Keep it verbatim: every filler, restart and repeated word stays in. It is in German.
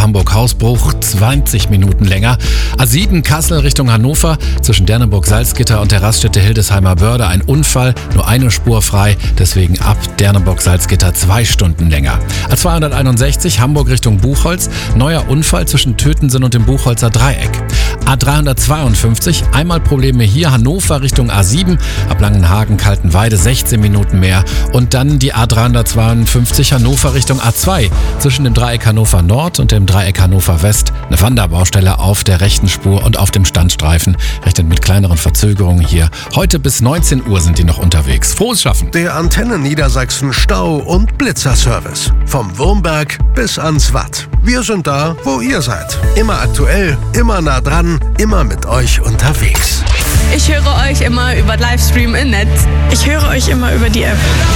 Hamburg-Hausbruch zwanzig Minuten länger. A sieben Kassel Richtung Hannover, zwischen Derneburg-Salzgitter und der Raststätte Hildesheimer Börde ein Unfall, nur eine Spur frei, deswegen ab Derneburg-Salzgitter zwei Stunden länger. A zweihunderteinundsechzig Hamburg Richtung Buchholz, neuer Unfall zwischen Tötensen und dem Buchholzer Dreieck. A dreihundertzweiundfünfzig, einmal Probleme hier, Hannover Richtung A sieben, ab Langenhagen, Kaltenweide sechzehn Minuten mehr. Und dann die A dreihundertzweiundfünfzig Hannover Richtung A zwei, zwischen dem Dreieck Hannover Nord und dem Dreieck Hannover West. Eine Wanderbaustelle auf der rechten Spur und auf dem Standstreifen. Rechnet mit kleineren Verzögerungen hier. Heute bis neunzehn Uhr sind die noch unterwegs. Frohes Schaffen! Der Antenne Niedersachsen Stau- und Blitzerservice. Vom Wurmberg bis ans Watt. Wir sind da, wo ihr seid. Immer aktuell, immer nah dran, immer mit euch unterwegs. Ich höre euch immer über Livestream im Netz. Ich höre euch immer über die App.